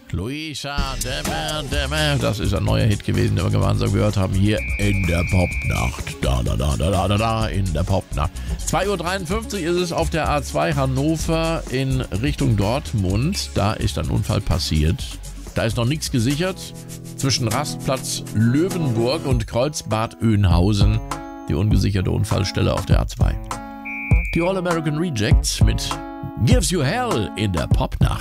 Luisa, das ist ein neuer Hit gewesen, den wir gemeinsam gehört haben, hier in der Popnacht. In der Popnacht. 2.53 Uhr ist es auf der A2 Hannover in Richtung Dortmund. Da ist ein Unfall passiert. Da ist noch nichts gesichert. Zwischen Rastplatz Löwenburg und Kreuzbad Oeynhausen. Die ungesicherte Unfallstelle auf der A2. Die All American Rejects mit Gives You Hell in der Popnacht.